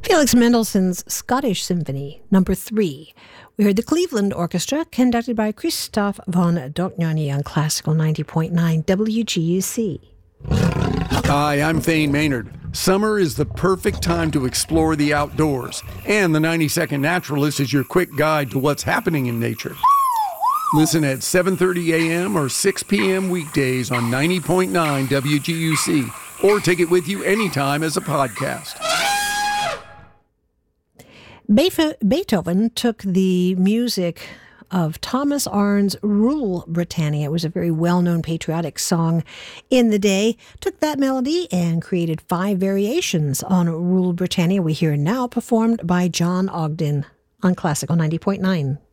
Felix Mendelssohn's Scottish Symphony, number 3. We heard the Cleveland Orchestra, conducted by Christoph von Dohnanyi on Classical 90.9 WGUC. Hi, I'm Thane Maynard. Summer is the perfect time to explore the outdoors, and the 90-Second Naturalist is your quick guide to what's happening in nature. Listen at 7:30 a.m. or 6 p.m. weekdays on 90.9 WGUC, or take it with you anytime as a podcast. Beethoven took the music of Thomas Arne's Rule Britannia. It was a very well-known patriotic song in the day. Took that melody and created 5 variations on Rule Britannia. We hear now performed by John Ogden on Classical 90.9.